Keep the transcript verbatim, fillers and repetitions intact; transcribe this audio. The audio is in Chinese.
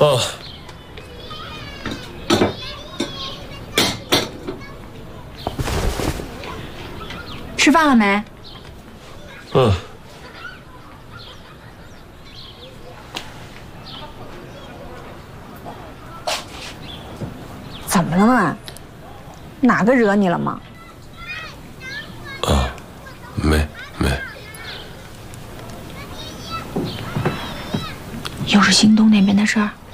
哦。 吃饭了没？ 嗯。 怎么了嘛？哪个惹你了吗？ 啊，没没。 又是新东那边的事儿。